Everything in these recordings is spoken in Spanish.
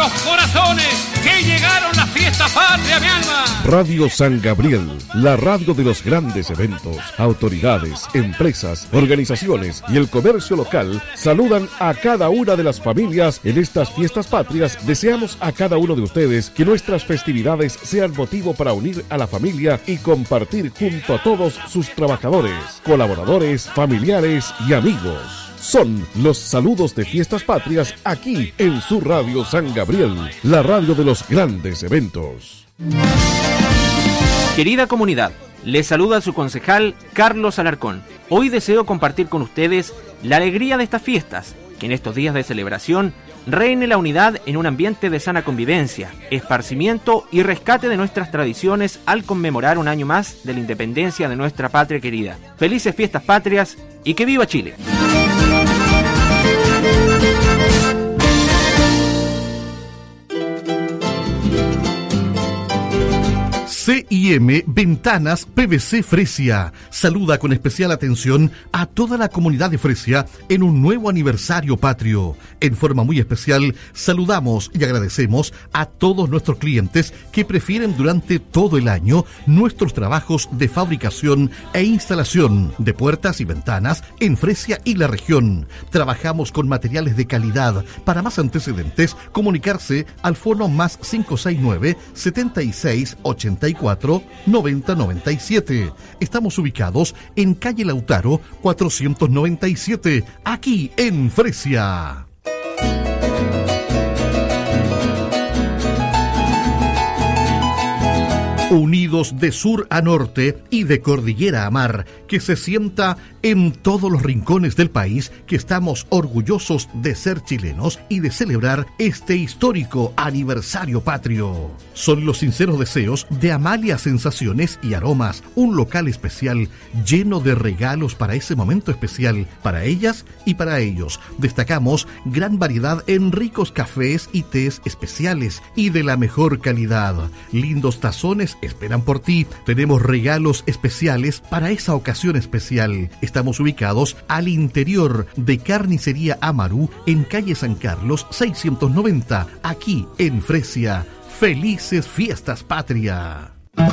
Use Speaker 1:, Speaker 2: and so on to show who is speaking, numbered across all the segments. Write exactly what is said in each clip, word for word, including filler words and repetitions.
Speaker 1: los corazones que llegaron las fiestas patrias, mi alma.
Speaker 2: Radio San Gabriel, la radio de los grandes eventos. Autoridades, empresas, organizaciones y el comercio local saludan a cada una de las familias en estas fiestas patrias. Deseamos a cada uno de ustedes que nuestras festividades sean motivo para unir a la familia y compartir junto a todos sus trabajadores, colaboradores, familiares y amigos. Son los saludos de Fiestas Patrias aquí en su Radio San Gabriel, la radio de los grandes eventos.
Speaker 3: Querida comunidad, les saluda su concejal Carlos Alarcón. Hoy deseo compartir con ustedes la alegría de estas fiestas, que en estos días de celebración reine la unidad en un ambiente de sana convivencia, esparcimiento y rescate de nuestras tradiciones al conmemorar un año más de la independencia de nuestra patria querida. Felices Fiestas Patrias y que viva Chile.
Speaker 4: C I M Ventanas P V C Fresia saluda con especial atención a toda la comunidad de Fresia en un nuevo aniversario patrio. En forma muy especial saludamos y agradecemos a todos nuestros clientes que prefieren durante todo el año nuestros trabajos de fabricación e instalación de puertas y ventanas en Fresia y la región. Trabajamos con materiales de calidad. Para más antecedentes, comunicarse al fono más cinco seis nueve, setenta y seis, ochenta y cuatro, noventa, noventa y siete. Estamos ubicados en calle Lautaro cuatrocientos noventa y siete, aquí en Fresia. Unidos de sur a norte y de cordillera a mar, que se sienta en todos los rincones del país que estamos orgullosos de ser chilenos y de celebrar este histórico aniversario patrio. Son los sinceros deseos de Amalia Sensaciones y Aromas, un local especial lleno de regalos para ese momento especial, para ellas y para ellos. Destacamos gran variedad en ricos cafés y tés especiales y de la mejor calidad. Lindos tazones esperan por ti. Tenemos regalos especiales para esa ocasión especial. Estamos ubicados al interior de Carnicería Amarú en calle San Carlos seiscientos noventa, aquí en Fresia. ¡Felices Fiestas Patria!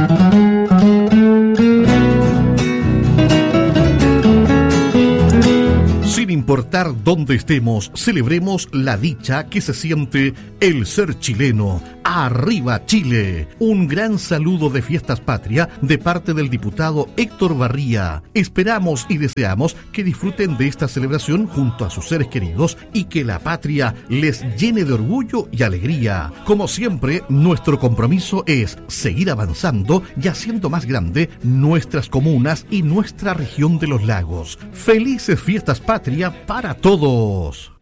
Speaker 4: Sin importar dónde estemos, celebremos la dicha que se siente el ser chileno. ¡Arriba Chile! Un gran saludo de Fiestas Patria de parte del diputado Héctor Barría. Esperamos y deseamos que disfruten de esta celebración junto a sus seres queridos y que la patria les llene de orgullo y alegría. Como siempre, nuestro compromiso es seguir avanzando y haciendo más grande nuestras comunas y nuestra región de los lagos. ¡Felices Fiestas Patria para todos!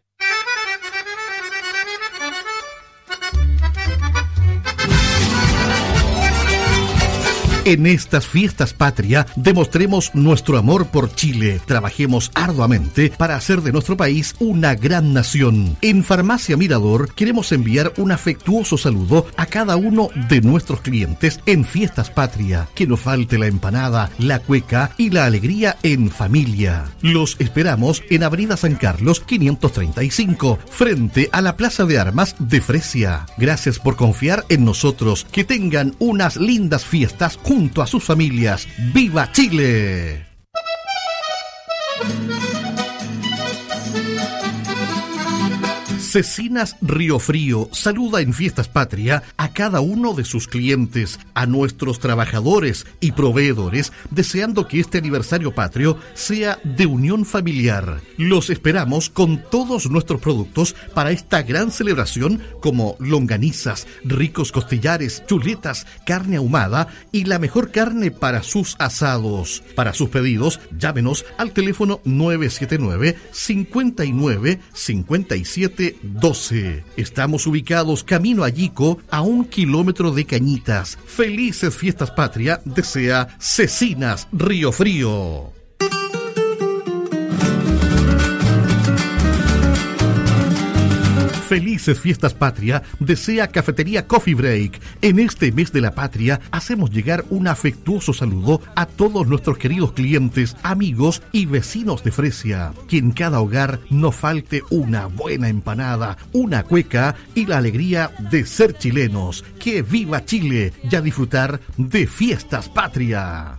Speaker 4: En estas fiestas patria, demostremos nuestro amor por Chile. Trabajemos arduamente para hacer de nuestro país una gran nación. En Farmacia Mirador queremos enviar un afectuoso saludo a cada uno de nuestros clientes en fiestas patria. Que no falte la empanada, la cueca y la alegría en familia. Los esperamos en Avenida San Carlos quinientos treinta y cinco, frente a la Plaza de Armas de Fresia. Gracias por confiar en nosotros. Que tengan unas lindas fiestas junto a sus familias. ¡Viva Chile! Cecinas Río Frío saluda en Fiestas Patria a cada uno de sus clientes, a nuestros trabajadores y proveedores, deseando que este aniversario patrio sea de unión familiar. Los esperamos con todos nuestros productos para esta gran celebración, como longanizas, ricos costillares, chuletas, carne ahumada y la mejor carne para sus asados. Para sus pedidos, llámenos al teléfono nueve siete nueve, cinco nueve, cinco siete doce. Estamos ubicados camino a Yico, a un kilómetro de Cañitas. Felices Fiestas Patria desea Cecinas Río Frío. Felices Fiestas Patria desea Cafetería Coffee Break. En este mes de la patria hacemos llegar un afectuoso saludo a todos nuestros queridos clientes, amigos y vecinos de Fresia. Que en cada hogar no falte una buena empanada, una cueca y la alegría de ser chilenos. ¡Que viva Chile! Y a disfrutar de Fiestas Patria.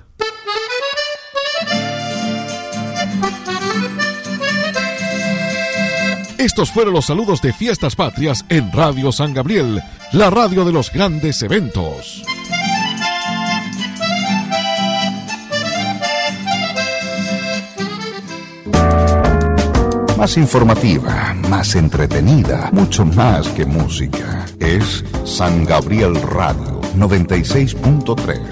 Speaker 2: Estos fueron los saludos de Fiestas Patrias en Radio San Gabriel, la radio de los grandes eventos.
Speaker 5: Más informativa, más entretenida, mucho más que música. Es San Gabriel Radio noventa y seis punto tres.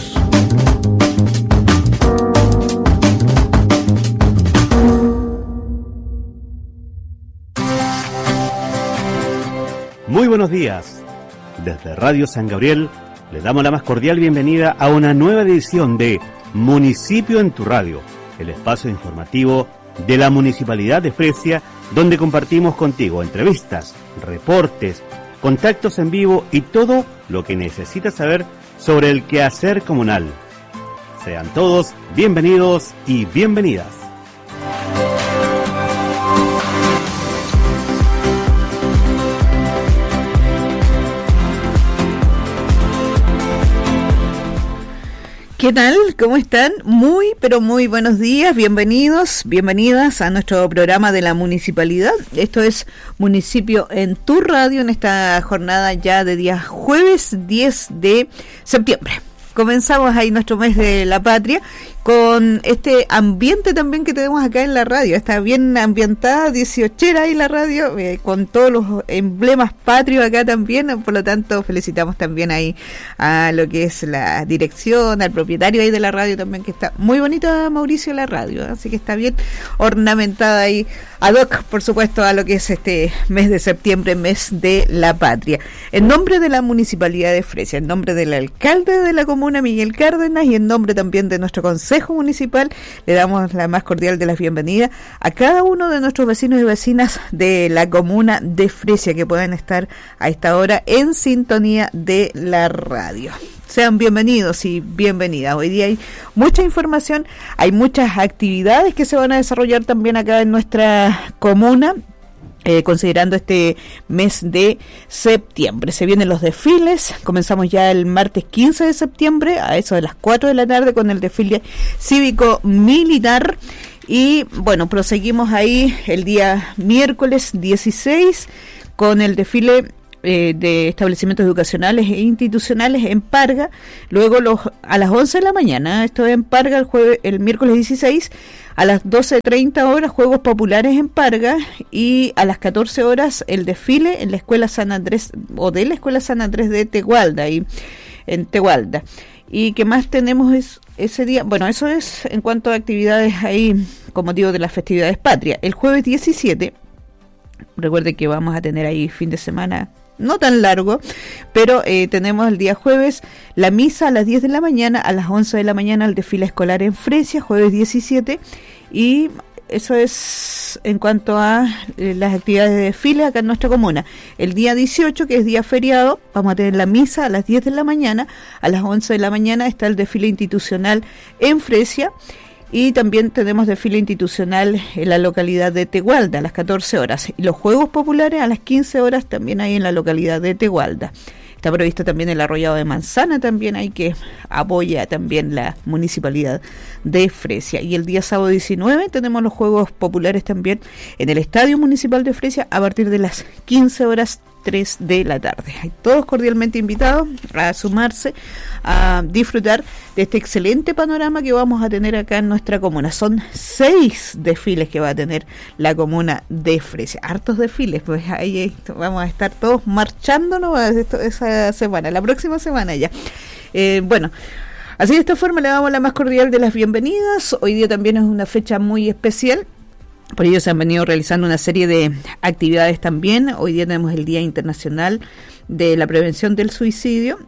Speaker 6: Muy buenos días. Desde Radio San Gabriel le damos la más cordial bienvenida a una nueva edición de Municipio en tu Radio, el espacio informativo de la Municipalidad de Fresia, donde compartimos contigo entrevistas, reportes, contactos en vivo y todo lo que necesitas saber sobre el quehacer comunal. Sean todos bienvenidos y bienvenidas.
Speaker 7: ¿Qué tal? ¿Cómo están? Muy, pero muy buenos días. Bienvenidos, bienvenidas a nuestro programa de la municipalidad. Esto es Municipio en tu Radio en esta jornada ya de día jueves diez de septiembre. Comenzamos ahí nuestro mes de la patria con este ambiente también que tenemos acá en la radio. Está bien ambientada, dieciochera ahí la radio, eh, con todos los emblemas patrios acá también. Por lo tanto, felicitamos también ahí a lo que es la dirección, al propietario ahí de la radio también, que está muy bonita, Mauricio, la radio. Así que está bien ornamentada ahí, ad hoc, por supuesto, a lo que es este mes de septiembre, mes de la patria. En nombre de la Municipalidad de Fresia, en nombre del alcalde de la comuna, Miguel Cárdenas, y en nombre también de nuestro consejo municipal, le damos la más cordial de las bienvenidas a cada uno de nuestros vecinos y vecinas de la comuna de Fresia que pueden estar a esta hora en sintonía de la radio. Sean bienvenidos y bienvenidas. Hoy día hay mucha información, hay muchas actividades que se van a desarrollar también acá en nuestra comuna. Eh, considerando este mes de septiembre. Se vienen los desfiles, comenzamos ya el martes quince de septiembre a eso de las cuatro de la tarde con el desfile cívico-militar y bueno, proseguimos ahí el día miércoles dieciséis con el desfile Eh, de establecimientos educacionales e institucionales en Parga, luego los a las once de la mañana, esto es en Parga el jueves, el miércoles dieciséis, a las doce treinta horas Juegos Populares en Parga y a las catorce horas el desfile en la Escuela San Andrés o de la Escuela San Andrés de Tegualda, ahí en Tegualda. ¿Y qué más tenemos es, ese día? Bueno, eso es en cuanto a actividades ahí con motivo de las festividades patrias. El jueves diecisiete, recuerde que vamos a tener ahí fin de semana no tan largo, pero eh, tenemos el día jueves la misa a las diez de la mañana, a las once de la mañana el desfile escolar en Fresia, jueves diecisiete, y eso es en cuanto a eh, las actividades de desfile acá en nuestra comuna. El día dieciocho, que es día feriado, vamos a tener la misa a las diez de la mañana, a las once de la mañana está el desfile institucional en Fresia. Y también tenemos desfile institucional en la localidad de Tegualda a las catorce horas. Y los Juegos Populares a las quince horas también hay en la localidad de Tegualda. Está previsto también el arrollado de manzana, también hay que apoya también la municipalidad de Fresia. Y el día sábado diecinueve tenemos los Juegos Populares también en el Estadio Municipal de Fresia a partir de las quince horas tres de la tarde. Hay todos cordialmente invitados a sumarse, a disfrutar de este excelente panorama que vamos a tener acá en nuestra comuna. Son seis desfiles que va a tener la comuna de Fresia. Hartos desfiles, pues ahí vamos a estar todos marchándonos esa semana, la próxima semana ya. Eh, bueno, así de esta forma le damos la más cordial de las bienvenidas. Hoy día también es una fecha muy especial. Por ello se han venido realizando una serie de actividades también. Hoy día tenemos el Día Internacional de la Prevención del Suicidio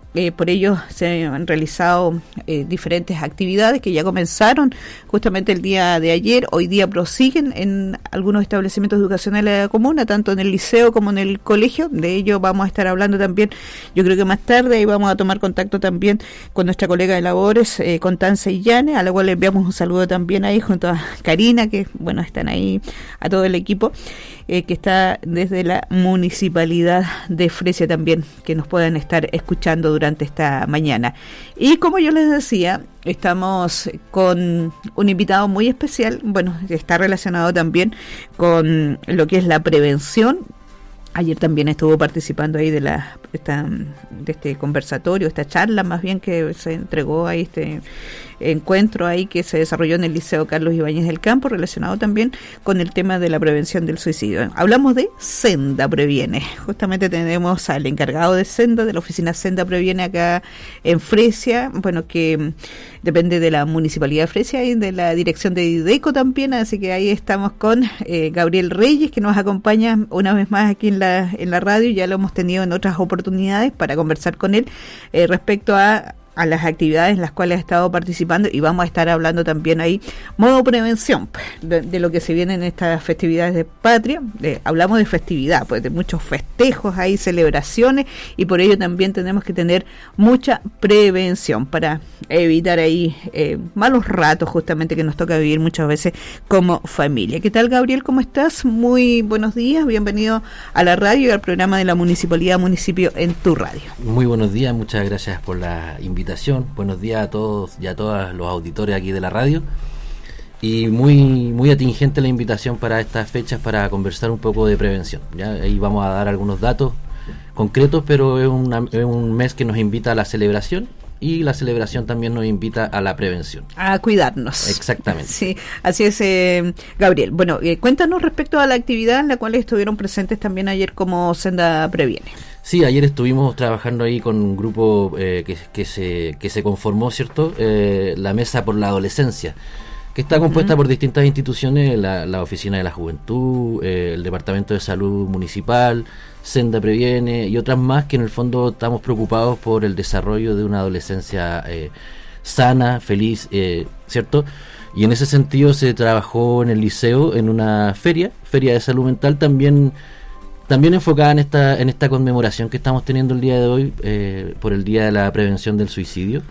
Speaker 7: eh, por ello se han realizado eh, diferentes actividades que ya comenzaron justamente el día de ayer. Hoy día prosiguen en algunos establecimientos educacionales de la comuna, tanto en el liceo como en el colegio. De ello vamos a estar hablando también, yo creo que más tarde, y vamos a tomar contacto también con nuestra colega de labores, eh, Constanza Illane, a la cual le enviamos un saludo también ahí junto a Karina, que bueno, están ahí, a todo el equipo eh, que está desde la municipalidad de Fresia también, que nos puedan estar escuchando durante esta mañana. Y como yo les decía, estamos con un invitado muy especial, bueno, está relacionado también con lo que es la prevención. Ayer también estuvo participando ahí de la esta, de este conversatorio, esta charla más bien que se entregó ahí, este encuentro ahí que se desarrolló en el Liceo Carlos Ibáñez del Campo, relacionado también con el tema de la prevención del suicidio. Hablamos de Senda Previene. Justamente tenemos al encargado de Senda, de la oficina Senda Previene acá en Fresia, bueno, que depende de la Municipalidad de Fresia y de la dirección de IDECO también, así que ahí estamos con eh, Gabriel Reyes, que nos acompaña una vez más aquí en la, en la radio. Ya lo hemos tenido en otras oportunidades para conversar con él eh, respecto a a las actividades en las cuales ha estado participando, y vamos a estar hablando también ahí modo prevención de, de lo que se viene en estas festividades de patria. De, hablamos de festividad, pues de muchos festejos, hay celebraciones, y por ello también tenemos que tener mucha prevención para evitar ahí eh, malos ratos justamente que nos toca vivir muchas veces como familia. ¿Qué tal, Gabriel? ¿Cómo estás? Muy buenos días, bienvenido a la radio y al programa de la Municipalidad Municipio en tu Radio.
Speaker 8: Muy buenos días, muchas gracias por la invitación. Buenos días a todos y a todos los auditores aquí de la radio, y muy muy atingente la invitación para estas fechas para conversar un poco de prevención. Ya ahí vamos a dar algunos datos concretos, pero es, una, es un mes que nos invita a la celebración, y la celebración también nos invita a la prevención.
Speaker 7: A cuidarnos.
Speaker 8: Exactamente.
Speaker 7: Sí, así es, eh, Gabriel. Bueno, eh, cuéntanos respecto a la actividad en la cual estuvieron presentes también ayer como Senda Previene.
Speaker 8: Sí, ayer estuvimos trabajando ahí con un grupo eh, que, que, se, que se conformó, ¿cierto? Eh, la Mesa por la Adolescencia, que está compuesta uh-huh. por distintas instituciones, la, la Oficina de la Juventud, eh, el Departamento de Salud Municipal, Senda Previene y otras más, que en el fondo estamos preocupados por el desarrollo de una adolescencia eh, sana, feliz, eh, ¿cierto? Y en ese sentido se trabajó en el liceo en una feria, Feria de Salud Mental, también... También enfocada en esta en esta conmemoración que estamos teniendo el día de hoy eh, por el Día de la Prevención del Suicidio,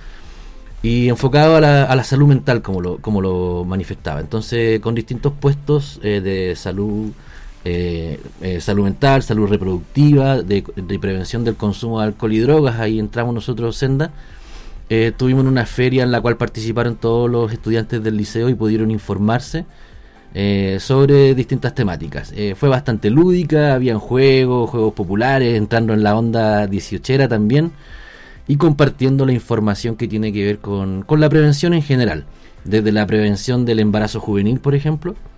Speaker 8: y enfocado a la, a la salud mental, como lo como lo manifestaba. Entonces, con distintos puestos eh, de salud eh, eh, salud mental, salud reproductiva, de, de prevención del consumo de alcohol y drogas. Ahí entramos nosotros, Senda. Eh, tuvimos una feria en la cual participaron todos los estudiantes del liceo y pudieron informarse Eh, sobre distintas temáticas. Eh, fue bastante lúdica, habían juegos, juegos populares, entrando en la onda dieciochera también, y compartiendo la información que tiene que ver con, con la prevención en general, desde la prevención del embarazo juvenil, por ejemplo,